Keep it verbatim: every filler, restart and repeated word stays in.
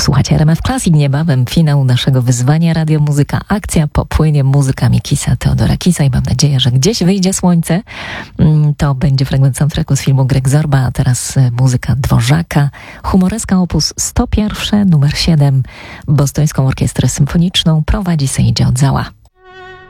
Słuchajcie, R M F Classic, niebawem finał naszego wyzwania Radio Muzyka Akcja. Popłynie muzyka Mikisa, Teodora Kisa i mam nadzieję, że gdzieś wyjdzie słońce. To będzie fragment soundtracku z filmu Greg Zorba, a teraz muzyka Dworzaka. Humoreska opus sto jeden, numer siedem. Bostońską Orkiestrę Symfoniczną prowadzi Sejdzie Oddzała.